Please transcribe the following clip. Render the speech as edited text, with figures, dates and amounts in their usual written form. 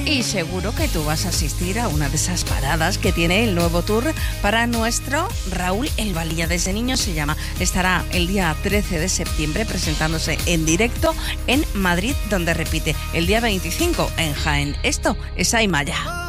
Y seguro que tú vas a asistir a una de esas paradas que tiene el nuevo tour para nuestro Raúl El Valilla. Desde niños se llama. Estará el día 13 de septiembre presentándose en directo en Madrid, donde repite el día 25 en Jaén. Esto es Aymaya.